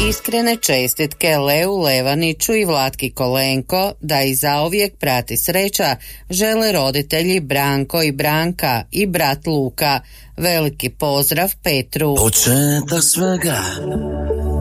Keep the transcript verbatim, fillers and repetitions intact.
Iskrene čestitke Leu Levaniću i Vlatki Kolenko da i zauvijek prati sreća žele roditelji Branko i Branka i brat Luka. Veliki pozdrav Petru. Početak svega